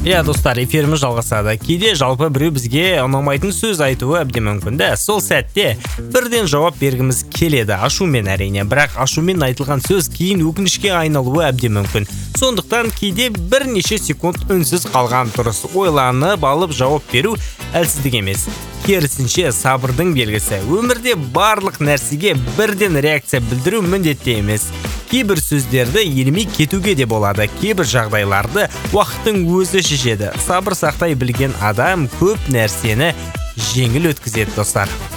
Иә, достар, эфиріміз жалғасады. Кейде жалпы біреу бізге ұнамайтын сөз айтуы әбден мүмкін. Сол сәтте бірден жауап бергіміз келеді. Ашумен әрине, бірақ ашумен айтылған сөз кейін өкінішке айналуы әбден мүмкін. Сондықтан кейде бірнеше секунд үнсіз қалған дұрыс. Ойланып алып жауап беру әлсіздік емес. Керісінше сабырдың белгісі. Өмірде барлық нәрсеге бірден реакция білдіру міндетті емес. Кейбір сөздерді елемей кетуге де болады. Кейбір жағдайларды уақыттың өзі шешеді. Сабыр сақтай білген адам көп нәрсені жеңіл өткізеді, достар.